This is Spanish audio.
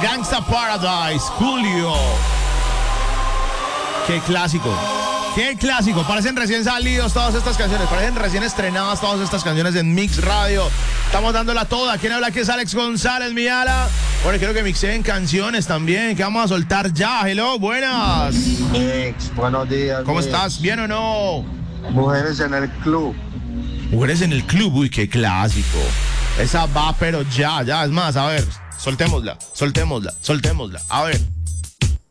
Gangsta Paradise, Julio. Qué clásico. Qué clásico. Parecen recién salidos todas estas canciones. Parecen recién estrenadas todas estas canciones en Mix Radio. Estamos dándola toda. ¿Quién habla aquí? Es Alex González, mi ala. Bueno, quiero que mixeen canciones también, que vamos a soltar ya. Hello, buenas. Buenos días. ¿Cómo estás? ¿Bien o no? Mujeres en el club. Mujeres en el club, uy, qué clásico. Esa va, pero ya. Es más, a ver, soltémosla. A ver.